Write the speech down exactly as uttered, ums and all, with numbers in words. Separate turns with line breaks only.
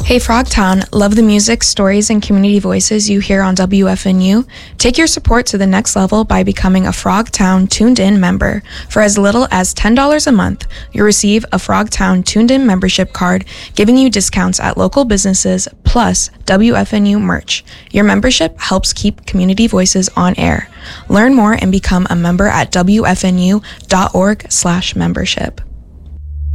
Hey Frogtown, love the music, stories, and community voices you hear on W F N U? Take your support to the next level by becoming a Frogtown Tuned In member. For as little as ten dollars a month, you'll receive a Frogtown Tuned In membership card, giving you discounts at local businesses, plus W F N U merch. Your membership helps keep community voices on air. Learn more and become a member at W F N U dot org slash membership.